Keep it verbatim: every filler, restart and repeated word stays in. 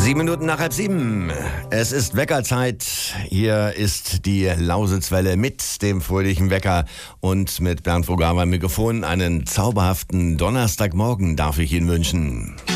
Sieben Minuten nach halb sieben. Es ist Weckerzeit. Hier ist die Lausitzwelle mit dem fröhlichen Wecker und mit Bernd Vogel am Mikrofon. Einen zauberhaften Donnerstagmorgen darf ich Ihnen wünschen.